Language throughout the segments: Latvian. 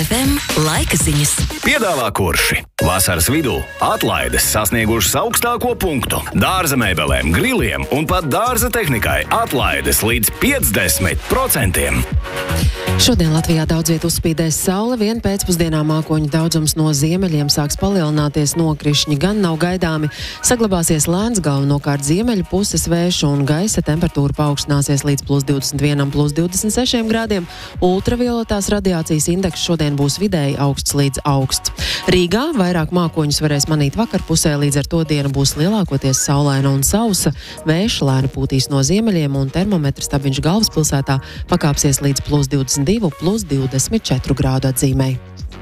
FM laika ziņas. Piedāvā Kurši. Vasaras vidū atlaides sasniegušas augstāko punktu. Dārza mēbelēm, griliem un pat dārza tehnikai atlaides līdz 50%. Šodien Latvijā daudz viet uzspīdēs saule, vien pēcpusdienā mākoņu daudzums no ziemeļiem sāks palielināties, nokrišņi gan nav gaidāmi. Saglabāsies lēns galvenokārt ziemeļu puses vējš un gaisa temperatūra paaugstināsies līdz +21, +26 grādiem. Ultravioletās radiācijas indeks šodien būs vidēji augsts līdz augsts. Rīgā vairāk mākoņus varēs manīt vakarpusē, līdz ar to diena būs lielākoties saulaina un sausa. Vējš lēni pūtīs no ziemeļiem un termometra stabiņš galvaspilsētā pakāpsies līdz +22, +24 grādu atzīmei.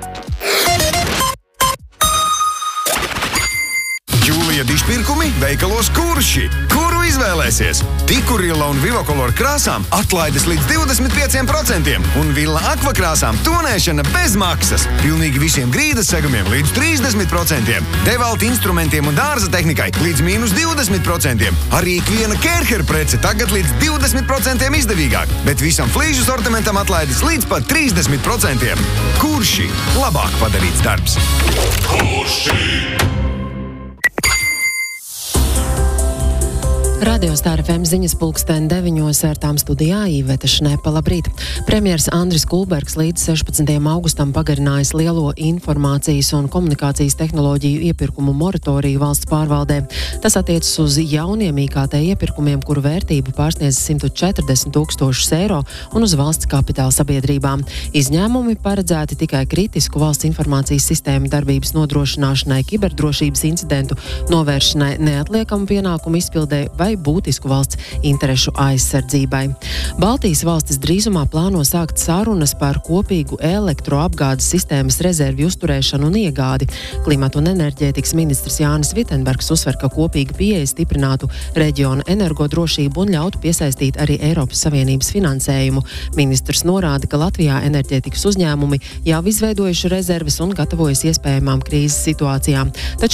Jūlija dišpirkumi veikalos Kurši. Kuru izvēlēsies? Tikurila un Vivokolor krāsām atlaides līdz 25% un Villa Aqua krāsām tonēšana bez maksas. Pilnīgi visiem grīdas segumiem līdz 30%. Devalta instrumentiem un dārza tehnikai līdz -20%. Arī ikviena Kērher prece tagad līdz 20% izdevīgāk, bet visam flīžu sortimentam atlaides līdz pat 30%. Kurši? Labāk padarīts darbs. Kurši? Radio Star FM ziņas pulksten 9 ar tām studijā Īveta Šnepa. Labrīt! Premjers Andris Kulbergs līdz 16. augustam pagarinājis lielo informācijas un komunikācijas tehnoloģiju iepirkumu moratoriju valsts pārvaldē. Tas attiecas uz jauniem IKT iepirkumiem, kuru vērtību pārsniedz 140 000 eiro un uz valsts kapitāla sabiedrībām. Izņēmumi paredzēti tikai kritisku valsts informācijas sistēmu darbības nodrošināšanai, kiberdrošības incidentu novēršanai, neatliekamu pienākumu izpildē vai būtisku valsts interešu aizsardzībai. Baltijas valstis drīzumā plāno sākt sarunas par kopīgu elektroapgādes sistēmas rezervju uzturēšanu un iegādi. Klimata un enerģētikas ministrs Jānis Vitenbergs uzsver, ka kopīga pieeja stiprinātu reģiona energodrošību un ļautu piesaistīt arī Eiropas Savienības finansējumu. Ministrs norāda, ka Latvijā enerģētikas uzņēmumi jau izveidojuši rezerves un gatavojas iespējamām krīzes situācijām. Taču